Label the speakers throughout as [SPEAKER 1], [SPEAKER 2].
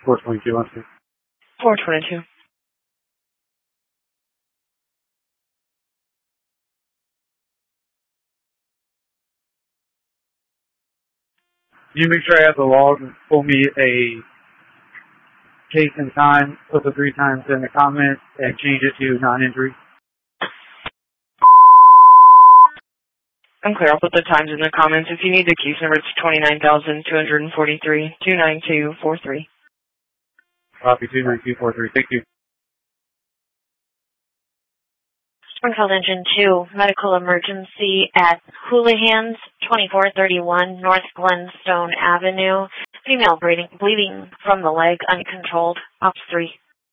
[SPEAKER 1] 422 on
[SPEAKER 2] 422.
[SPEAKER 1] You make sure I have the log and pull me a case and time, put the 3 times in the comments, and change it to non-injury.
[SPEAKER 2] I'm clear. I'll put the times in the comments. If you need the case number, it's 29,243 29243.
[SPEAKER 1] Copy 29243. Thank you.
[SPEAKER 3] Springfield Engine 2, medical emergency at Houlihan's, 2431 North Glenstone Avenue. Female bleeding from the leg, uncontrolled. Ops 3.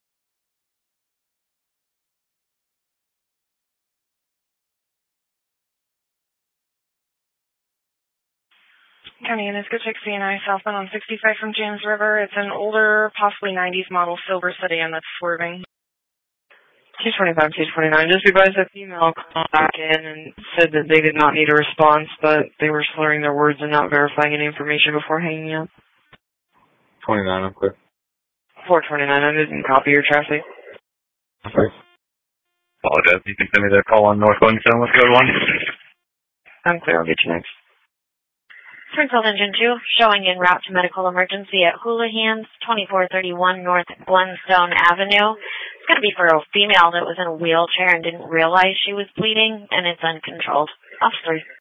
[SPEAKER 4] County Annisco 69 southbound on 65 from James River. It's an older, possibly 90s model silver sedan that's swerving.
[SPEAKER 2] 225, 229. Just advised a female called back in and said that they did not need a response, but they were slurring their words and not verifying any information before hanging up.
[SPEAKER 5] 29, I'm clear.
[SPEAKER 2] 429, I didn't copy your traffic.
[SPEAKER 5] Okay. Apologize. You can send me that call on North Glenstone. Let's go to 1.
[SPEAKER 2] I'm clear. I'll get you next.
[SPEAKER 3] Springfield Engine 2, showing en route to medical emergency at Houlihan's, 2431 North Glenstone Avenue. It's going to be for a female that was in a wheelchair and didn't realize she was bleeding, and it's uncontrolled. Ops 3.